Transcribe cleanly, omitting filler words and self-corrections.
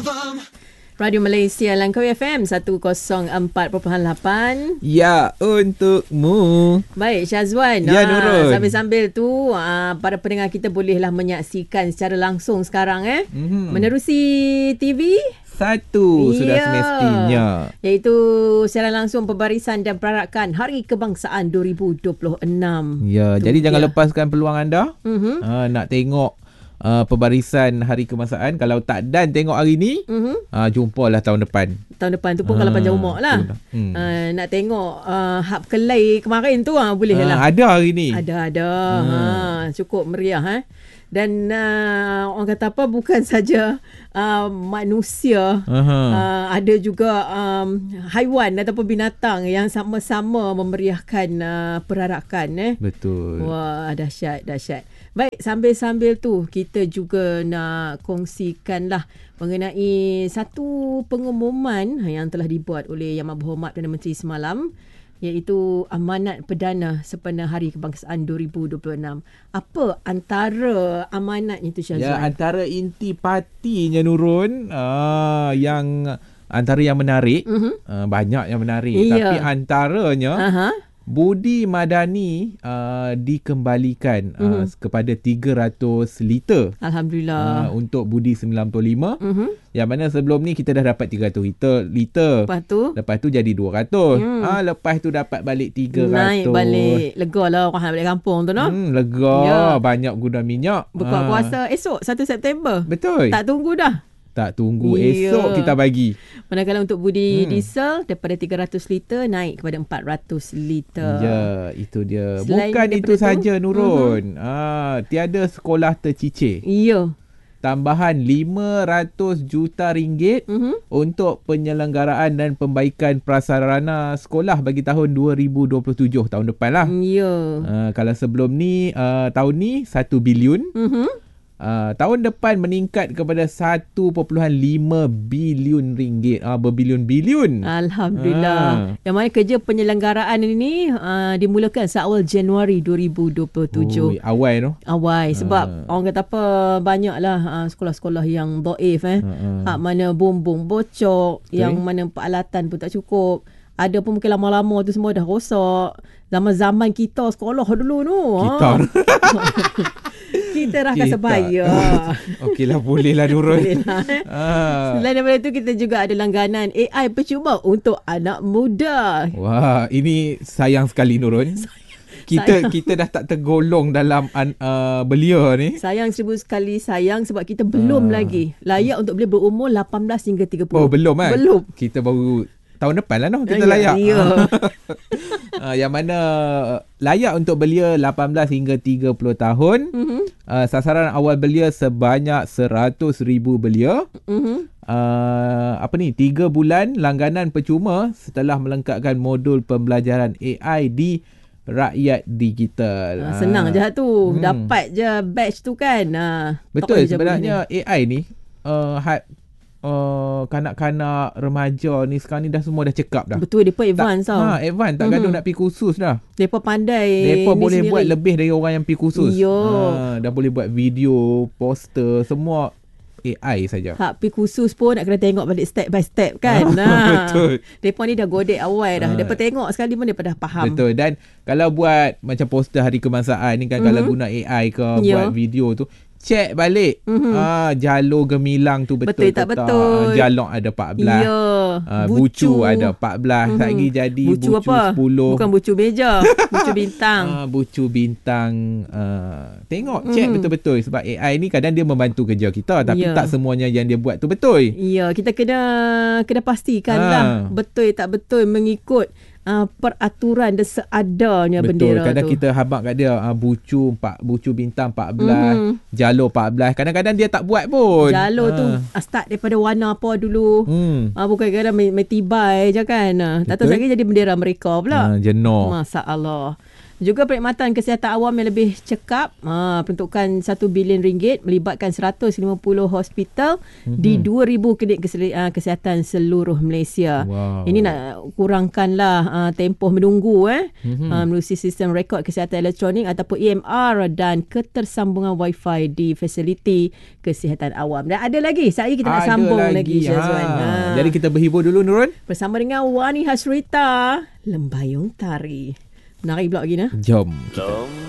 Radio Malaysia Langkawi FM 104.8. Ya, untukmu. Baik Syazwan. Ya, Nurul. Sambil-sambil tu para pendengar kita bolehlah menyaksikan secara langsung sekarang menerusi TV Sudah semestinya. Iaitu secara langsung pembarisan dan perarakan Hari Kebangsaan 2026. Ya, jadi jangan lepaskan peluang anda nak tengok pembarisan Hari Kebangsaan. Kalau tak dan tengok hari ni, jumpalah tahun depan. Tahun depan tu pun kalau panjang umur lah. Nak tengok Hab Kelai kemarin tu boleh lah. Ada hari ni. Ada. Cukup meriah. Dan orang kata apa, bukan saja manusia, ada juga haiwan ataupun binatang yang sama-sama memeriahkan perarakan. Betul. Wah, dahsyat. Baik, sambil-sambil tu kita juga nak kongsikanlah mengenai satu pengumuman yang telah dibuat oleh Yang Berhormat Perdana Menteri semalam, iaitu amanat perdana sempena Hari Kebangsaan 2026. Apa antara amanatnya itu, Syazwan? Ya, antara intipatinya Nurun, yang antara yang menarik, banyak yang menarik, tapi antaranya budi madani dikembalikan kepada 300 liter. Alhamdulillah. Untuk budi 95. Yang mana sebelum ni kita dah dapat 300 liter. Lepas tu jadi 200. Lepas tu dapat balik 300. Naik balik. Lega lah orang balik kampung tu, no? Lega. Ya. Banyak guna minyak. Berkuat puasa esok 1 September. Betul. Tak tunggu dah. Tak tunggu, esok kita bagi. Manakala untuk budi diesel daripada 300 liter naik kepada 400 liter. Ya, itu dia. Selain bukan itu saja, Nurun. Tiada sekolah tercicir. Ya. Tambahan 500 juta ringgit untuk penyelenggaraan dan pembaikan prasarana sekolah bagi tahun 2027, tahun depan lah. Ya. Kalau sebelum ni, tahun ni 1 bilion. Tahun depan meningkat kepada 1.5 bilion ringgit. Berbilion-bilion. Alhamdulillah. Yang mana kerja penyelenggaraan ini dimulakan seawal Januari 2027. Awal tu. Awal. Sebab orang kata apa, banyaklah sekolah-sekolah yang dhaif. Mana bumbung bocor, yang mana peralatan pun tak cukup. Ada pun mungkin lama-lama tu semua dah rosak. Zaman-zaman kita sekolah dulu tu. Kita rasa sebaya. Okeylah, bolehlah Nurul. Selain daripada itu, kita juga ada langganan AI percuma untuk anak muda. Wah, ini sayang sekali Nurul. Kita dah tak tergolong dalam belia ni. Sayang 1000 kali sayang, sebab kita belum lagi layak untuk belia berumur 18 hingga 30. Oh, belum kan? Belum. Kita baru tahun depan lah kita layak. Ya. Yang mana layak untuk belia 18 hingga 30 tahun. Sasaran awal belia sebanyak 100,000 belia. 3 bulan langganan percuma setelah melengkapkan modul pembelajaran AI di Rakyat Digital. Senang je tu. Dapat je batch tu kan. Betul, sebenarnya AI ni kanak-kanak remaja ni sekarang ni dah semua dah cekap dah. Betul, mereka advance tau. Advance, tak gaduh nak pergi kursus dah. Mereka pandai. Mereka boleh buat lebih dari orang yang pergi kursus. Yo. Dah boleh buat video, poster, semua AI saja. Pergi kursus pun nak kena tengok balik step by step kan. Betul. Mereka ni dah godek awal dah. Mereka tengok sekali pun mereka dah faham. Betul. Dan kalau buat macam poster Hari Kebangsaan ni kan, kalau guna AI ke buat video tu, check balik jalur gemilang tu betul tak betul. Jalok ada 14. Bucu ada 14. Lagi jadi bucu apa? 10. Bukan bucu meja. Bucu bintang. Bucu bintang. Tengok, check betul-betul. Sebab AI ni kadang dia membantu kerja kita, tapi tak semuanya yang dia buat tu betul. Ya, kita kena pastikan lah betul tak betul mengikut peraturan dan seadanya bendera tu. Kadang kita habaq kat dia bucu bintang 14, jalur 14. Kadang-kadang dia tak buat pun. Jalur tu start daripada warna apa dulu. Bukan kadang metibai je kan. Tak tahu lagi jadi bendera mereka pula. Jenuh. Masya-Allah. Juga perkhidmatan kesihatan awam yang lebih cekap, peruntukan RM1 bilion melibatkan 150 hospital di 2,000 klinik kesihatan seluruh Malaysia. Wow. Ini nak kurangkanlah tempoh menunggu melalui sistem rekod kesihatan elektronik ataupun EMR dan ketersambungan Wi-Fi di fasiliti kesihatan awam. Dan ada lagi, sekali kita nak sambung lagi Syazwan. Jadi kita berhibur dulu Nurul. Bersama dengan Wani Hasrita, Lembayung Tari. Menari pula lagi nah. Jom.